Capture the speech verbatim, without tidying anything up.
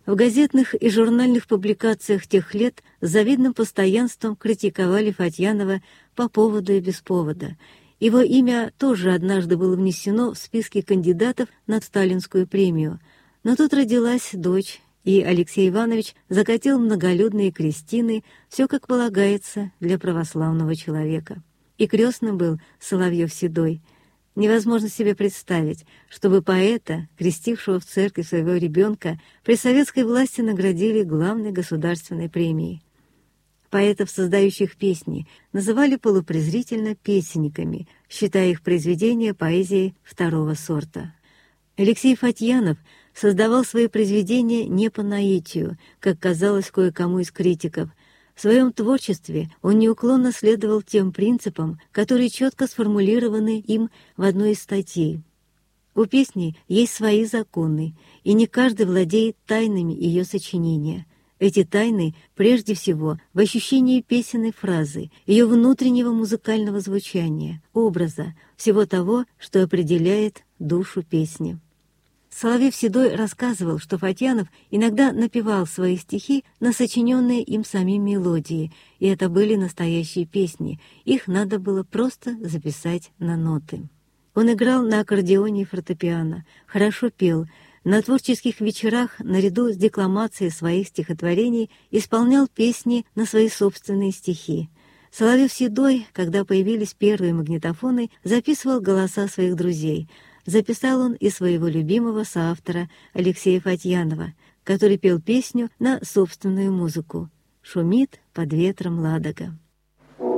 В газетных и журнальных публикациях тех лет с завидным постоянством критиковали Фатьянова по поводу и без повода. Его имя тоже однажды было внесено в списки кандидатов на сталинскую премию. Но тут родилась дочь, и Алексей Иванович закатил многолюдные крестины, все как полагается для православного человека. И крестным был Соловьев-Седой. Невозможно себе представить, чтобы поэта, крестившего в церкви своего ребенка, при советской власти наградили главной государственной премией. Поэтов, создающих песни, называли полупрезрительно песенниками, считая их произведения поэзией второго сорта. Алексей Фатьянов создавал свои произведения не по наитию, как казалось кое-кому из критиков. В своем творчестве он неуклонно следовал тем принципам, которые четко сформулированы им в одной из статей. У песни есть свои законы, и не каждый владеет тайнами ее сочинения. Эти тайны прежде всего в ощущении песенной фразы, ее внутреннего музыкального звучания, образа, всего того, что определяет душу песни. Соловьев-Седой рассказывал, что Фатьянов иногда напевал свои стихи на сочиненные им самим мелодии, и это были настоящие песни, их надо было просто записать на ноты. Он играл на аккордеоне и фортепиано, хорошо пел, на творческих вечерах наряду с декламацией своих стихотворений исполнял песни на свои собственные стихи. Соловьев-Седой, когда появились первые магнитофоны, записывал голоса своих друзей. Записал он и своего любимого соавтора Алексея Фатьянова, который пел песню на собственную музыку «Шумит под ветром Ладога».